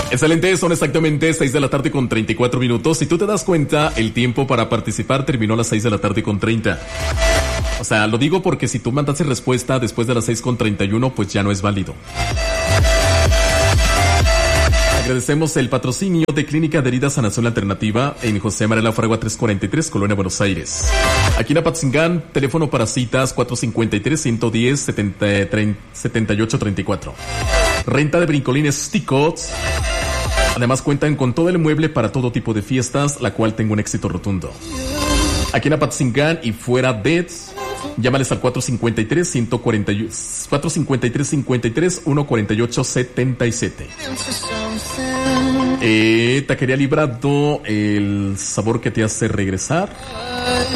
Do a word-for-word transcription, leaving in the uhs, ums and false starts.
Excelente, son exactamente seis de la tarde con treinta y cuatro minutos. Si tú te das cuenta, el tiempo para participar terminó a las seis de la tarde con treinta. O sea, lo digo porque si tú mandaste respuesta después de las seis con treinta y uno, pues ya no es válido. Agradecemos el patrocinio de Clínica de Heridas Sanación Alternativa en José María Fragua trescientos cuarenta y tres, Colonia Buenos Aires. Aquí en Apatzingán, teléfono para citas cuatro cinco tres, uno uno cero, siete ocho tres cuatro. Renta de brincolines Stickots. Además cuentan con todo el mueble para todo tipo de fiestas, la cual tengo un éxito rotundo. Aquí en Apatzingán y fuera de... Llámales al cuatro cinco tres, uno cuatro cuatro cinco tres, cinco tres, uno cuatro ocho siete siete. Eh, taquería Librado, el sabor que te hace regresar.